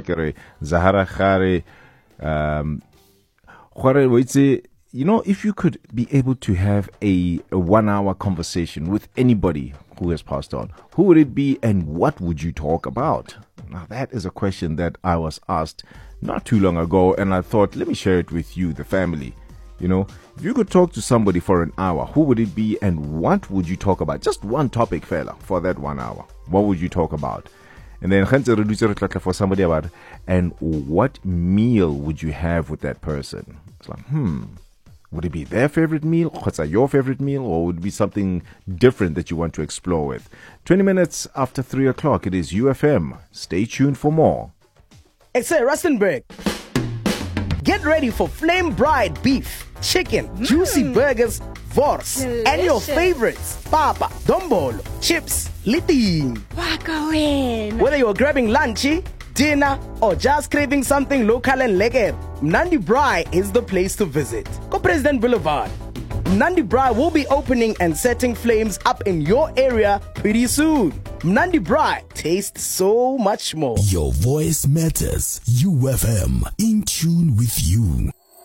kere Zahara Khare you know, if you could be able to have a 1 hour conversation with anybody who has passed on, who would it be and what would you talk about? Now, that is a question that I was asked not too long ago, and I thought, let me share it with you, the family. You know, if you could talk to somebody for an hour, who would it be and what would you talk about? Just one topic, fella, for that 1 hour. What would you talk about? And then for somebody about, and what meal would you have with that person? It's like, would it be their favorite meal? What's your favorite meal? Or would it be something different that you want to explore with? 20 minutes after 3 o'clock, it is UFM. Stay tuned for more. It's a Rustenburg. Get ready for Flame Bride beef, chicken, juicy burgers, wors, and your favorites, papa, dombolo, chips, liting. Whether you're grabbing lunchy, dinner, or just craving something local and lekker, Mnandi Braai is the place to visit. Go President Boulevard. Mnandi Braai will be opening and setting flames up in your area pretty soon. Mnandi Braai tastes so much more. Your voice matters. UFM, in tune with you.